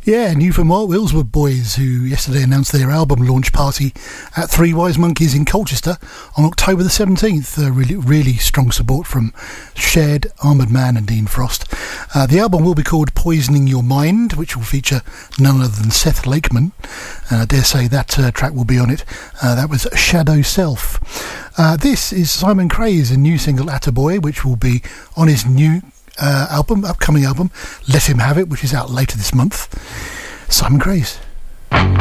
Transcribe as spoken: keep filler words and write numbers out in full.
Yeah, new from Mark Willswood Boys, who yesterday announced their album launch party at Three Wise Monkeys in Colchester on October the seventeenth. Uh, really, really strong support from Shed, Armoured Man and Dean Frost. Uh, the album will be called Poisoning Your Mind, which will feature none other than Seth Lakeman. And I dare say that uh, track will be on it. Uh, that was Shadow Self. Uh, this is Simon Cray's new single Attaboy, which will be on his new Uh, album, upcoming album, Let Him Have It, which is out later this month. Simon Craze.